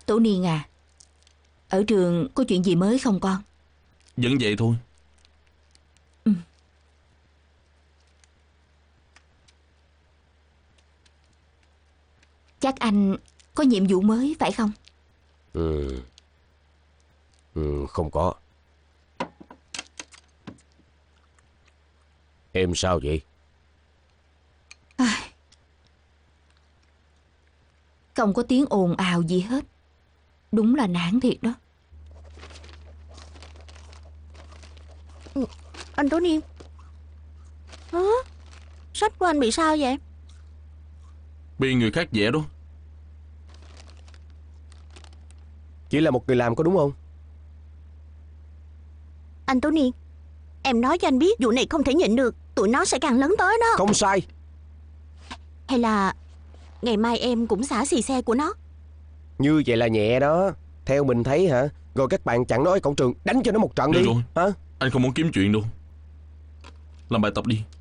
Tổ Niên à, ở trường có chuyện gì mới không con? Vẫn vậy thôi. Chắc anh có nhiệm vụ mới phải không? Không có. Em sao vậy? Không có tiếng ồn ào gì hết. Đúng là nản thiệt đó. Anh Tố Niên. Hả? Sách của anh bị sao vậy? Bị người khác vẽ đó. Chỉ là một người làm có đúng không? Anh Tố Niên, em nói cho anh biết vụ này không thể nhịn được. Tụi nó sẽ càng lớn tới đó. Không sai. Hay là ngày mai em cũng xả xì xe của nó? Như vậy là nhẹ đó. Theo mình thấy hả? Rồi các bạn chặn nó ở cổng trường, đánh cho nó một trận Được đi. rồi. Hả? Anh không muốn kiếm chuyện đâu. Làm bài tập đi.